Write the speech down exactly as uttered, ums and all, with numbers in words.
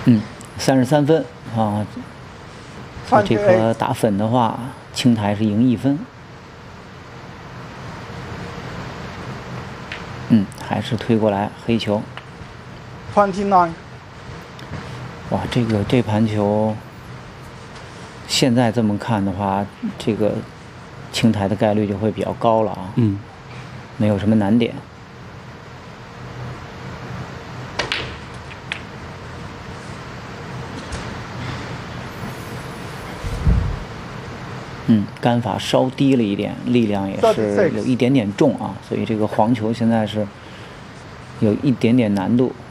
嗯，三十三分啊。所以这颗打粉的话，青台是赢一分。嗯，还是推过来黑球。 twenty-nine。 哇，这个这盘球，现在这么看的话，这个青台的概率就会比较高了啊。 嗯， 没有什么难点。嗯，杆法稍低了一点，力量也是有一点点重啊，所以这个黄球现在是有一点点难度。